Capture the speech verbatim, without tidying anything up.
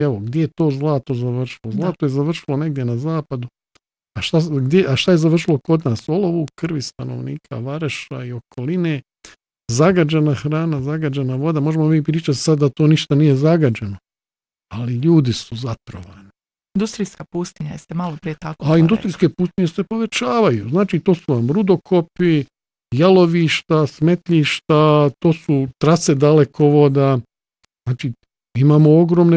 evo, gdje je to zlato završilo? Zlato da. je završilo negdje na zapadu. A šta, gdje, a šta je završilo kod nas? Olovu krvi stanovnika Vareša i okoline, zagađena hrana, zagađena voda. Možemo mi pričati sad da to ništa nije zagađeno, ali ljudi su zatrovani. Industrijska pustinja, jeste malo prije tako. A industrijske pustinje se povećavaju. Znači, to su vam rudokopi, jalovišta, smetljišta, to su trase dalekovoda. Znači, imamo ogromne